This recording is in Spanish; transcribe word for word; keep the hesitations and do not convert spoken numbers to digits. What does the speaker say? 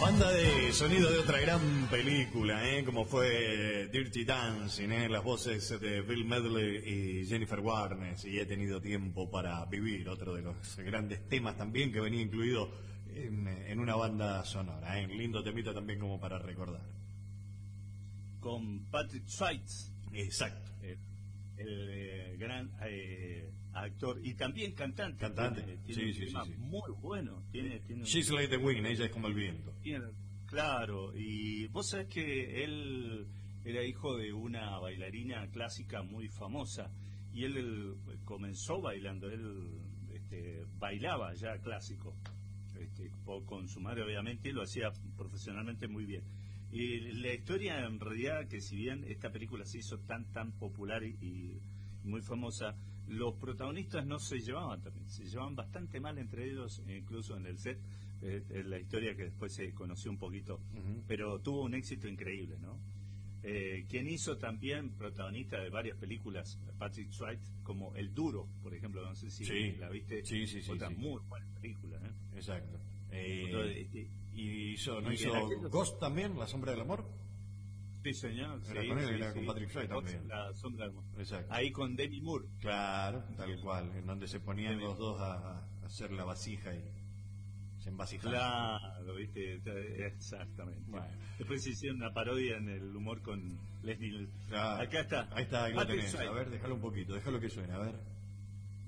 Banda de sonido de otra gran película, ¿eh? Como fue Dirty Dancing, ¿eh? Las voces de Bill Medley y Jennifer Warnes, y He tenido tiempo para vivir, otro de los grandes temas también que venía incluido en, en una banda sonora, ¿eh? Lindo temita también como para recordar. Con Patrick Swayze. Exacto. Eh, el eh, gran eh, actor y también cantante. Cantante, tiene, sí, tiene sí, un tema sí, sí. muy bueno. Tiene, tiene un- She's like the wind, ella es como el viento. tiene- claro, y vos sabés que él era hijo de una bailarina clásica muy famosa y él, él comenzó bailando, él este, bailaba ya clásico. Este, po- con su madre obviamente, y lo hacía profesionalmente muy bien. Y la historia en realidad, que si bien esta película se hizo tan tan popular y, y muy famosa, los protagonistas no se llevaban también, se llevaban bastante mal entre ellos, incluso en el set. Eh, es la historia que después se conoció un poquito, Ujú. pero tuvo un éxito increíble, ¿no? Eh, quien hizo también protagonista de varias películas, Patrick Swayze, como El Duro, por ejemplo, no sé si Sí. la viste. Sí, sí, sí, Otra sí. muy buena película, ¿eh? Exacto. Eh, Entonces, este, y hizo, ¿no y hizo en aquellos- Ghost también, La sombra del amor? Sí, señor. Era sí, con él, sí, era sí. con Patrick Swayze Otra- también. La sombra del amor. Exacto. Ahí con Demi Moore. Claro, tal cual, en donde se ponían Demi los dos a, a hacer la vasija y se envasijaban. Claro, viste, exactamente. Bueno. Después se hicieron una parodia en el humor con Leslie. Claro. Acá está. Ahí está, ahí lo Patrick tenés. Swayze. A ver, déjalo un poquito, déjalo que suene, a ver.